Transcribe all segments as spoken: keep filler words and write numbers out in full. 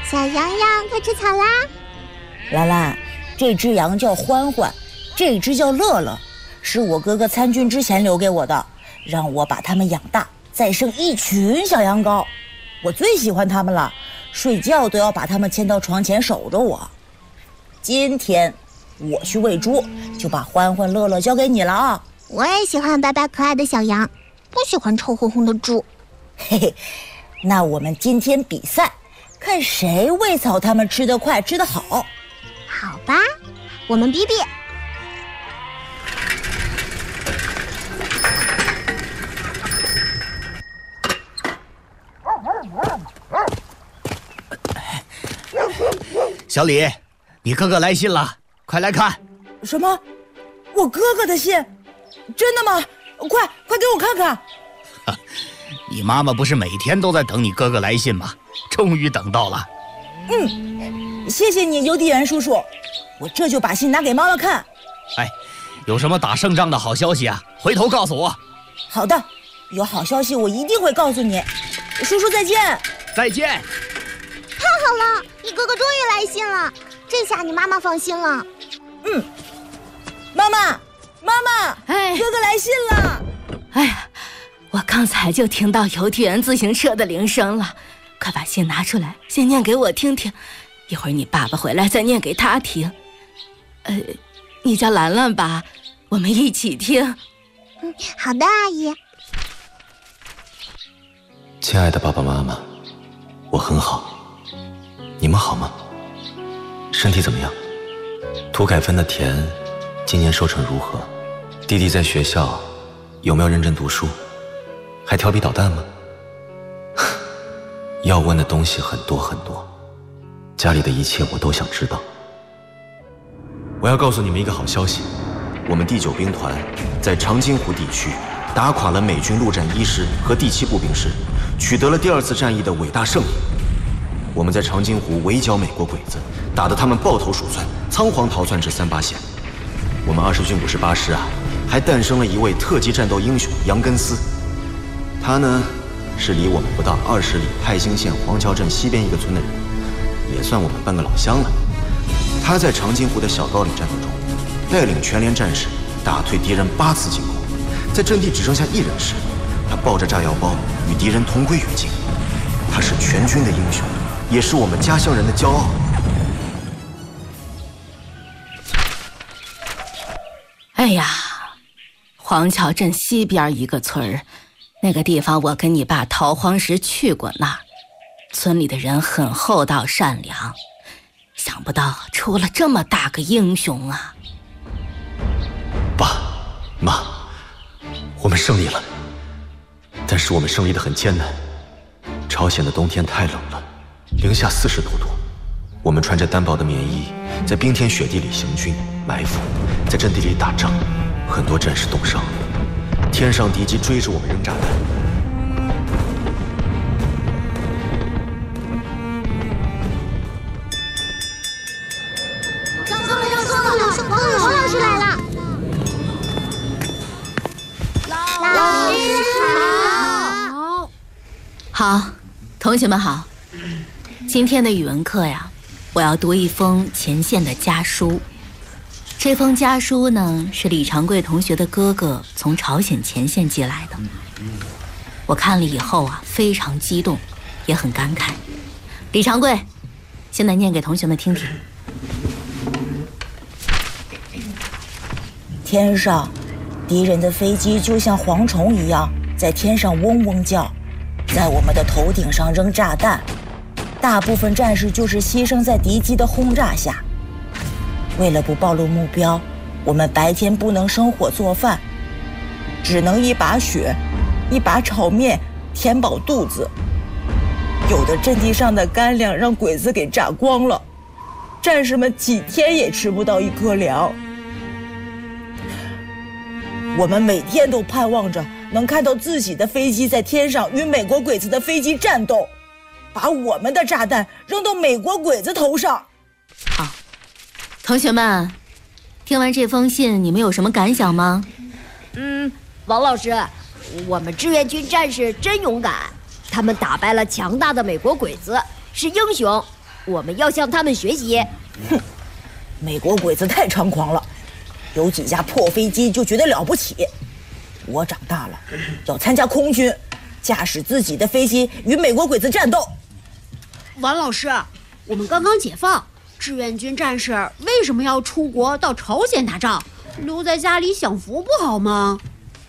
小羊羊快吃草啦！ 兰兰，这只羊叫欢欢，这只叫乐乐，是我哥哥参军之前留给我的，让我把它们养大，再生一群小羊羔。我最喜欢它们了，睡觉都要把它们牵到床前守着我。今天我去喂猪，就把欢欢乐乐交给你了啊！ 我也喜欢白白可爱的小羊，不喜欢臭烘烘的猪。 嘿嘿，那我们今天比赛，看谁喂草它们吃得快吃得好。 好吧，我们比比。 小李，你哥哥来信了，快来看。 什么？我哥哥的信？真的吗？快快给我看看。 你妈妈不是每天都在等你哥哥来信吗？终于等到了。 嗯，谢谢你，邮递员叔叔，我这就把信拿给妈妈看。 哎，有什么打胜仗的好消息啊？回头告诉我。 好的，有好消息我一定会告诉你。叔叔再见。 再见。 太好了，你哥哥终于来信了，这下你妈妈放心了。 嗯，妈妈，妈妈， 哎， 哥哥来信了。 哎呀，我刚才就听到邮递员自行车的铃声了，快把信拿出来，先念给我听听，一会儿你爸爸回来再念给他听。呃，你叫兰兰吧，我们一起听。 嗯，好的，阿姨。 亲爱的爸爸妈妈，我很好，你们好吗？身体怎么样？土改分的田今年收成如何？弟弟在学校有没有认真读书？还调皮捣蛋吗？要问的东西很多很多，家里的一切我都想知道。我要告诉你们一个好消息，我们第九兵团在长津湖地区打垮了美军陆战一师和第七步兵师，取得了第二次战役的伟大胜利。我们在长津湖围剿美国鬼子，打得他们抱头鼠窜，仓皇逃窜至三八线。我们二十军五十八师啊，还诞生了一位特级战斗英雄杨根思。他呢，是离我们不到二十里泰兴县黄桥镇西边一个村的人，也算我们半个老乡了。他在长津湖的小高岭战斗中，带领全连战士打退敌人八次进攻，在阵地只剩下一人时，他抱着炸药包与敌人同归于尽。他是全军的英雄，也是我们家乡人的骄傲。 哎呀，黄桥镇西边一个村儿，那个地方我跟你爸逃荒时去过那儿，村里的人很厚道善良，想不到出了这么大个英雄啊！ 爸妈，我们胜利了，但是我们胜利得很艰难。朝鲜的冬天太冷了，零下四十多度，我们穿着单薄的棉衣，在冰天雪地里行军埋伏，在阵地里打仗，很多战士冻伤了。天上敌机追着我们扔炸弹， 上课了，上课了，上课了，王老师来了。老师好。 好，同学们好。今天的语文课呀，我要读一封前线的家书。这封家书呢，是李长贵同学的哥哥从朝鲜前线寄来的。我看了以后啊，非常激动，也很感慨。李长贵，现在念给同学们听听。 天上，敌人的飞机就像蝗虫一样，在天上嗡嗡叫，在我们的头顶上扔炸弹。大部分战士就是牺牲在敌机的轰炸下。为了不暴露目标，我们白天不能生火做饭，只能一把雪一把炒面填饱肚子。有的阵地上的干粮让鬼子给炸光了，战士们几天也吃不到一颗粮。我们每天都盼望着能看到自己的飞机在天上与美国鬼子的飞机战斗，把我们的炸弹扔到美国鬼子头上。 好，同学们，听完这封信，你们有什么感想吗？ 嗯，王老师，我们志愿军战士真勇敢，他们打败了强大的美国鬼子，是英雄。 我们要向他们学习。 哼，美国鬼子太猖狂了，有几架破飞机就觉得了不起。我长大了，要参加空军，驾驶自己的飞机与美国鬼子战斗。 王老师，我们刚刚解放，志愿军战士为什么要出国到朝鲜打仗？留在家里享福不好吗？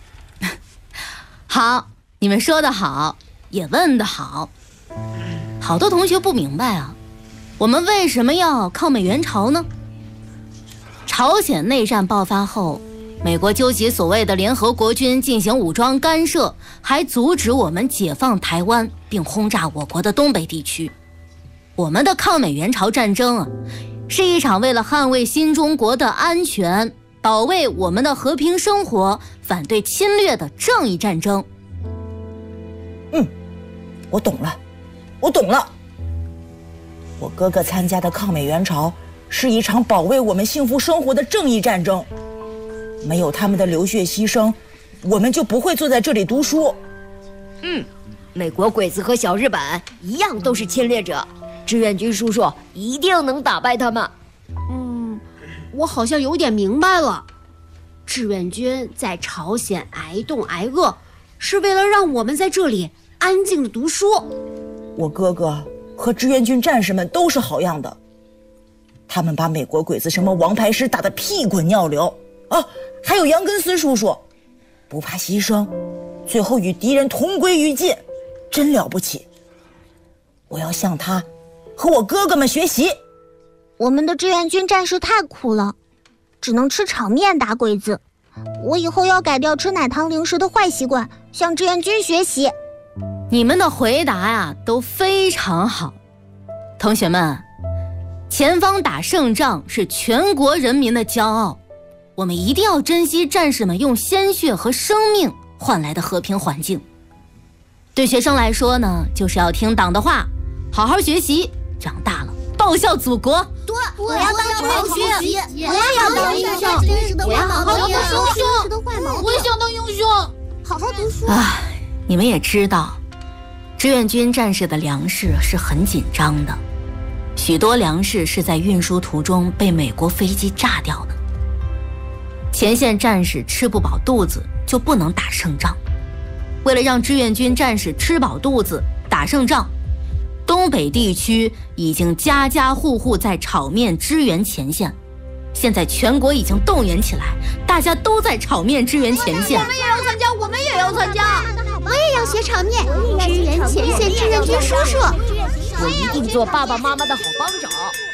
好，你们说得好，也问得好。好多同学不明白啊，我们为什么要抗美援朝呢？朝鲜内战爆发后，美国纠集所谓的联合国军进行武装干涉，还阻止我们解放台湾，并轰炸我国的东北地区。我们的抗美援朝战争啊，是一场为了捍卫新中国的安全，保卫我们的和平生活，反对侵略的正义战争。 嗯，我懂了，我懂了。我哥哥参加的抗美援朝是一场保卫我们幸福生活的正义战争。没有他们的流血牺牲，我们就不会坐在这里读书。 嗯，美国鬼子和小日本一样都是侵略者，志愿军叔叔一定能打败他们。 嗯，我好像有点明白了。志愿军在朝鲜挨冻挨饿，是为了让我们在这里安静的读书。 我哥哥和志愿军战士们都是好样的，他们把美国鬼子什么王牌师打得屁滚尿流啊！还有杨根思叔叔，不怕牺牲，最后与敌人同归于尽，真了不起。我要向他和我哥哥们学习。 我们的志愿军战士太苦了，只能吃炒面打鬼子。我以后要改掉吃奶糖零食的坏习惯，向志愿军学习。 你们的回答呀都非常好，同学们，前方打胜仗是全国人民的骄傲，我们一定要珍惜战士们用鲜血和生命换来的和平环境。对学生来说呢，就是要听党的话，好好学习，长大了报效祖国。 对，我要当志愿军，我也要当英雄， 我要好好当英雄， 我也想当英雄， 好好读书。 唉，你们也知道，志愿军战士的粮食是很紧张的，许多粮食是在运输途中被美国飞机炸掉的。前线战士吃不饱肚子就不能打胜仗，为了让志愿军战士吃饱肚子打胜仗，东北地区已经家家户户在炒面支援前线。现在全国已经动员起来，大家都在炒面支援前线。 我们也要参加，我们也要参加。 我也要学炒面，支援前线志愿军叔叔。 我一定做爸爸妈妈的好帮手。